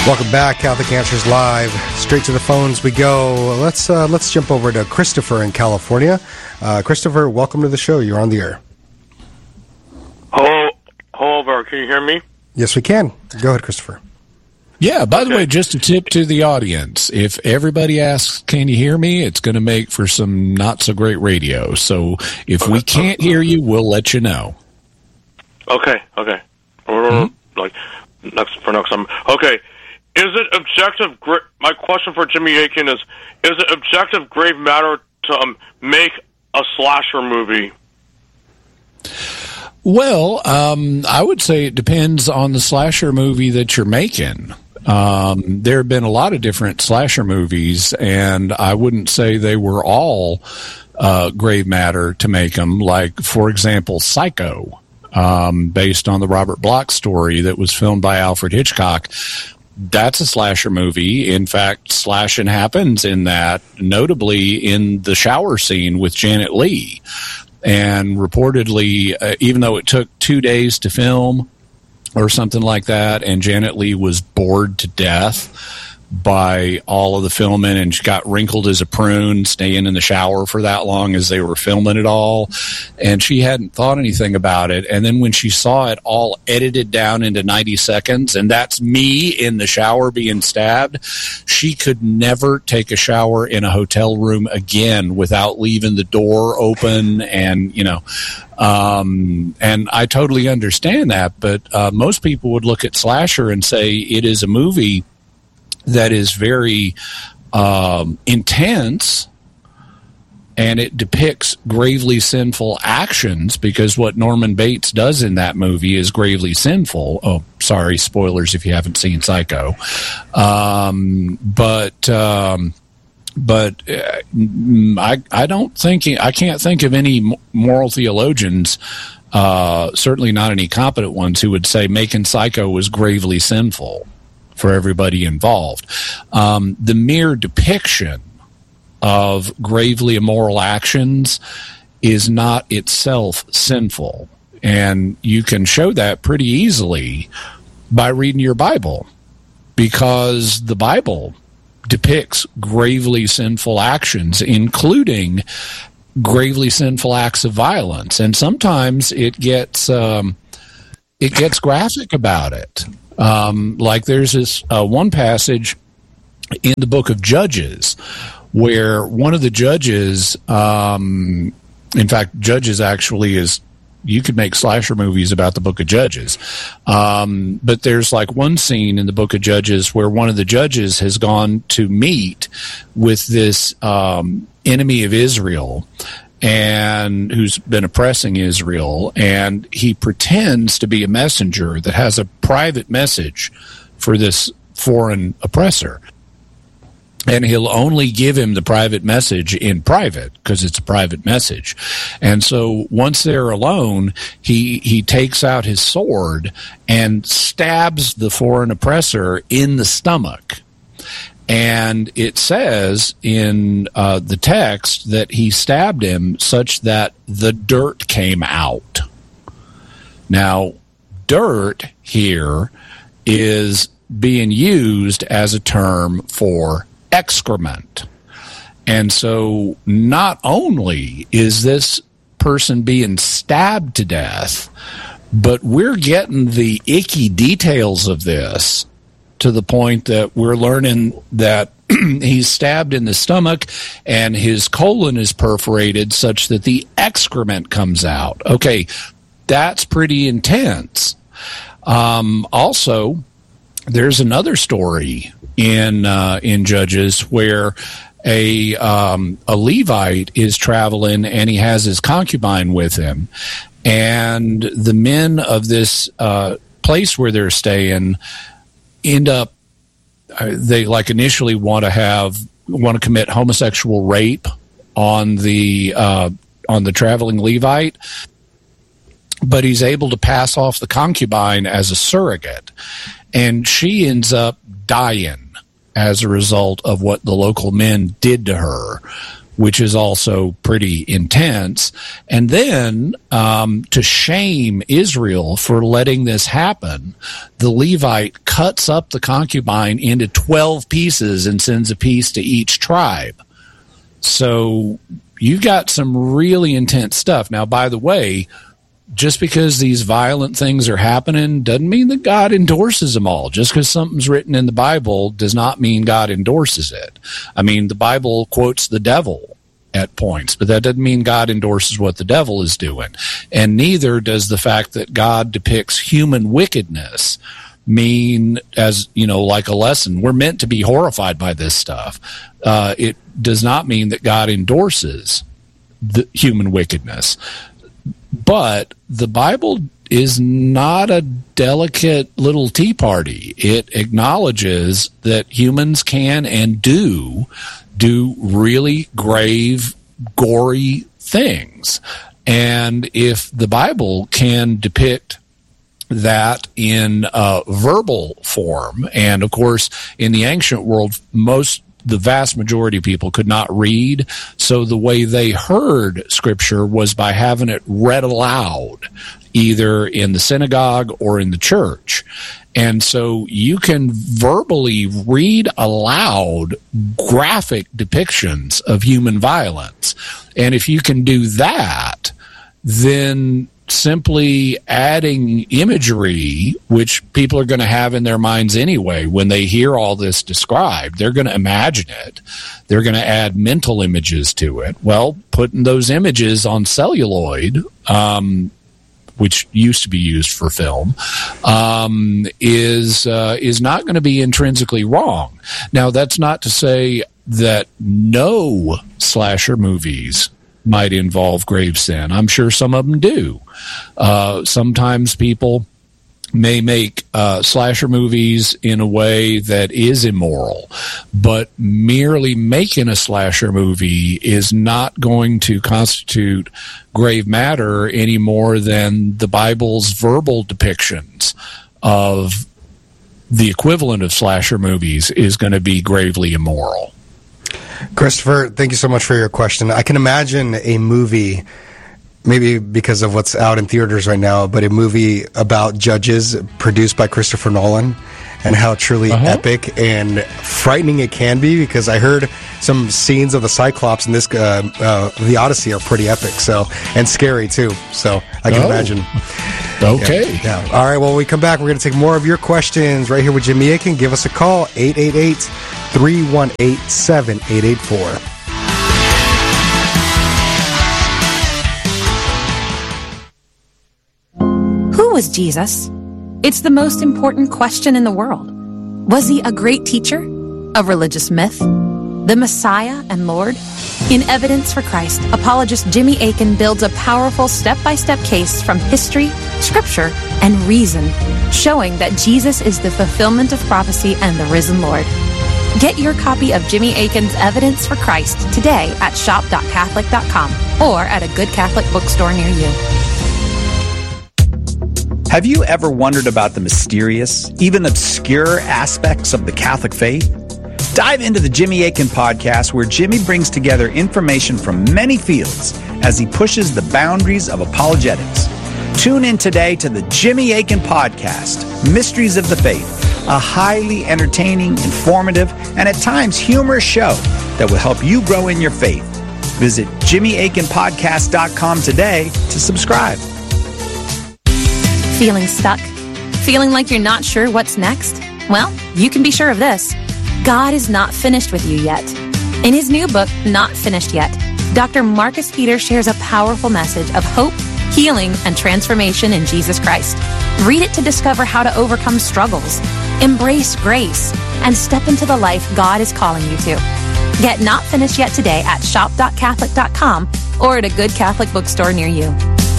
Welcome back, Catholic Answers Live. Straight to the phones we go. Let's jump over to Christopher in California. Christopher, welcome to the show. You're on the air. Hello there. Can you hear me? Yes, we can. Go ahead, Christopher. Yeah, by the way, just a tip to the audience. If everybody asks, can you hear me? It's going to make for some not so great radio. So if we can't hear you, we'll let you know. Okay. Like, next time. Okay. Is it objective? My question for Jimmy Akin is it objective grave matter to make a slasher movie? Well, I would say it depends on the slasher movie that you're making. There have been a lot of different slasher movies, and I wouldn't say they were all grave matter to make them. Like, for example, Psycho, based on the Robert Bloch story that was filmed by Alfred Hitchcock. That's a slasher movie. In fact, slashing happens in that, notably in the shower scene with Janet Leigh. And reportedly, even though it took 2 days to film or something like that, and Janet Leigh was bored to death by all of the filming, and she got wrinkled as a prune staying in the shower for that long as they were filming it all, and she hadn't thought anything about it. And then when she saw it all edited down into 90 seconds, and that's me in the shower being stabbed, she could never take a shower in a hotel room again without leaving the door open. And and I totally understand that, but most people would look at slasher and say it is a movie that is very intense, and it depicts gravely sinful actions, because what Norman Bates does in that movie is gravely sinful. Oh, sorry, spoilers if you haven't seen Psycho. I can't think of any moral theologians, certainly not any competent ones, who would say making Psycho was gravely sinful for everybody involved. The mere depiction of gravely immoral actions is not itself sinful. And you can show that pretty easily by reading your Bible, because the Bible depicts gravely sinful actions, including gravely sinful acts of violence. And sometimes it gets graphic about it. Like there's this one passage in the book of Judges where one of the judges, in fact, Judges actually is, you could make slasher movies about the book of Judges. But there's like one scene in the book of Judges where one of the judges has gone to meet with this enemy of Israel, and who's been oppressing Israel, and he pretends to be a messenger that has a private message for this foreign oppressor. And he'll only give him the private message in private, because it's a private message. And so once they're alone, he takes out his sword and stabs the foreign oppressor in the stomach. And it says in the text that he stabbed him such that the dirt came out. Now, dirt here is being used as a term for excrement. And so not only is this person being stabbed to death, but we're getting the icky details of this to the point that we're learning that he's stabbed in the stomach and his colon is perforated such that the excrement comes out. Okay, that's pretty intense. Also, there's another story in Judges where a Levite is traveling and he has his concubine with him, and the men of this place where they're staying end up, they like initially want to commit homosexual rape on the traveling Levite, but he's able to pass off the concubine as a surrogate, and she ends up dying as a result of what the local men did to her which is also pretty intense. And then to shame Israel for letting this happen, the Levite cuts up the concubine into 12 pieces and sends a piece to each tribe. So you've got some really intense stuff. Now, by the way, just because these violent things are happening doesn't mean that God endorses them all. Just because something's written in the Bible does not mean God endorses it. I mean, the Bible quotes the devil at points, but that doesn't mean God endorses what the devil is doing. And neither does the fact that God depicts human wickedness mean, as, you know, like a lesson. We're meant to be horrified by this stuff. It does not mean that God endorses the human wickedness. But the Bible is not a delicate little tea party. It acknowledges that humans can and do really grave, gory things. And if the Bible can depict that in verbal form, and of course in the ancient world, the vast majority of people could not read, so the way they heard Scripture was by having it read aloud, either in the synagogue or in the church. And so you can verbally read aloud graphic depictions of human violence. And if you can do that, then simply adding imagery, which people are going to have in their minds anyway, when they hear all this described, they're going to imagine it. They're going to add mental images to it. Well, putting those images on celluloid, which used to be used for film, is not going to be intrinsically wrong. Now, that's not to say that no slasher movies might involve grave sin. I'm sure some of them do. Sometimes people may make slasher movies in a way that is immoral, but merely making a slasher movie is not going to constitute grave matter any more than the Bible's verbal depictions of the equivalent of slasher movies is going to be gravely immoral. Christopher, thank you so much for your question. I can imagine a movie, maybe because of what's out in theaters right now, but a movie about judges produced by Christopher Nolan and how truly epic and frightening it can be, because I heard some scenes of the Cyclops in this the Odyssey are pretty epic, so, and scary too, so I can imagine. Okay. Yeah. All right, well, when we come back, we're going to take more of your questions right here with Jimmy Akin. Give us a call, 888-318-7884. Who was Jesus? It's the most important question in the world. Was he a great teacher? A religious myth? The Messiah and Lord? In Evidence for Christ, apologist Jimmy Akin builds a powerful step-by-step case from history, scripture, and reason, showing that Jesus is the fulfillment of prophecy and the risen Lord. Get your copy of Jimmy Akin's Evidence for Christ today at shop.catholic.com or at a good Catholic bookstore near you. Have you ever wondered about the mysterious, even obscure aspects of the Catholic faith? Dive into the Jimmy Akin podcast, where Jimmy brings together information from many fields as he pushes the boundaries of apologetics. Tune in today to the Jimmy Akin podcast, Mysteries of the Faith, a highly entertaining, informative, and at times humorous show that will help you grow in your faith. Visit JimmyAkinPodcast.com today to subscribe. Feeling stuck? Feeling like you're not sure what's next? Well, you can be sure of this. God is not finished with you yet. In his new book, Not Finished Yet, Dr. Marcus Peter shares a powerful message of hope, healing, and transformation in Jesus Christ. Read it to discover how to overcome struggles, embrace grace, and step into the life God is calling you to. Get Not Finished Yet today at shop.catholic.com or at a good Catholic bookstore near you.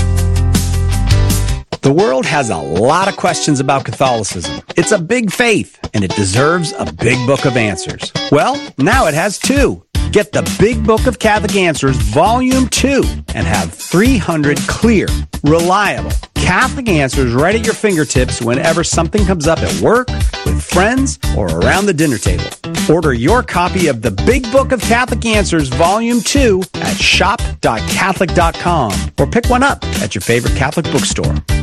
The world has a lot of questions about Catholicism. It's a big faith, and it deserves a big book of answers. Well, now it has two. Get the Big Book of Catholic Answers, Volume 2, and have 300 clear, reliable Catholic answers right at your fingertips whenever something comes up at work, with friends, or around the dinner table. Order your copy of the Big Book of Catholic Answers, Volume 2 at shop.catholic.com or pick one up at your favorite Catholic bookstore.